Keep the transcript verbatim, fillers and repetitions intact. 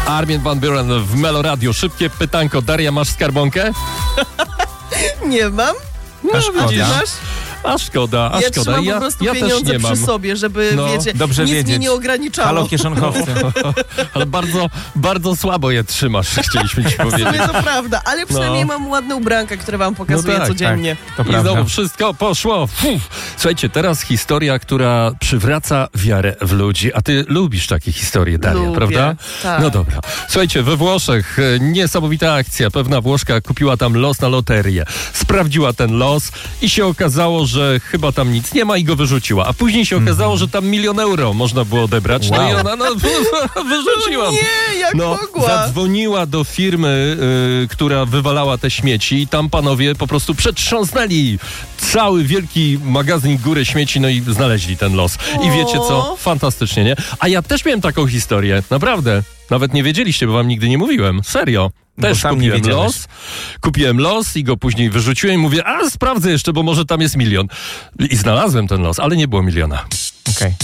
Armin van Buuren w Melo Radio. Szybkie pytanko. Daria, masz skarbonkę? Nie mam. A szkoda. Ty masz? A szkoda, a Ja szkoda. trzymam Ja, po prostu ja też pieniądze nie mam. przy sobie, żeby, No, wiecie, dobrze nic wiedzieć. mnie nie ograniczało. Halo, kieszonkowcy. Ale bardzo, bardzo słabo je trzymasz, chcieliśmy ci W powiedzieć. sumie to prawda, ale przynajmniej mam ładne ubranka, które wam pokazuję No tak, codziennie. To I prawda. znowu wszystko poszło. Fuh. Słuchajcie, teraz historia, która przywraca wiarę w ludzi. A ty lubisz takie historie, Daria, Lubię, prawda? tak. No dobra. Słuchajcie, we Włoszech e, niesamowita akcja. Pewna Włoszka kupiła tam los na loterię. Sprawdziła ten los i się okazało, że chyba tam nic nie ma i go wyrzuciła. A później się okazało, że tam milion euro można było odebrać. No Wow. i ona no, wyrzuciła. Nie, jak No, mogła? zadzwoniła do firmy, y, która wywalała te śmieci i tam panowie po prostu przetrząsnęli cały wielki magazyn Góry Śmieci, no i znaleźli ten los. I wiecie co? Fantastycznie, nie? A ja też miałem taką historię, naprawdę. Nawet nie wiedzieliście, bo wam nigdy nie mówiłem. Serio. Też sam nie kupiłem wiedziałeś. los, kupiłem los i go później wyrzuciłem i mówię, a sprawdzę jeszcze, bo może tam jest milion. I znalazłem ten los, ale nie było miliona. Okej.